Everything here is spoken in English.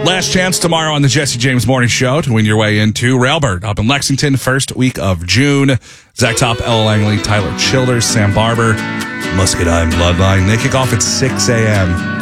Last chance tomorrow on the Jesse James Morning Show to win your way into Railbird up in Lexington, first week of June. Zach Top, Ella Langley, Tyler Childers, Sam Barber, Muscadine Bloodline. They kick off at 6 a.m.